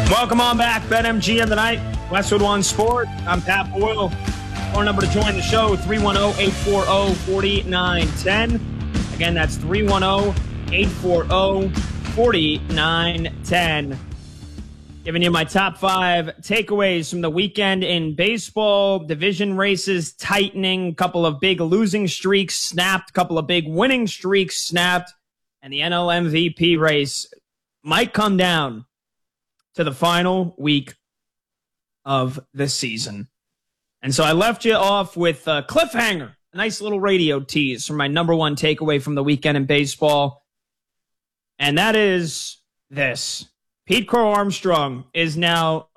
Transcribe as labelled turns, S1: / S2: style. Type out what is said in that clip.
S1: Welcome on back, BetMGM of the night, Westwood One Sport. I'm Pat Boyle. Phone number to join the show, 310-840-4910. Again, that's 310-840-4910. Giving you my top 5 takeaways from the weekend in baseball. Division races tightening, a couple of big losing streaks snapped, a couple of big winning streaks snapped, and the NL MVP race might come down to the final week of the season. And so I left you off with a cliffhanger, a nice little radio tease from my number 1 takeaway from the weekend in baseball. And that is this. Pete Crow Armstrong is now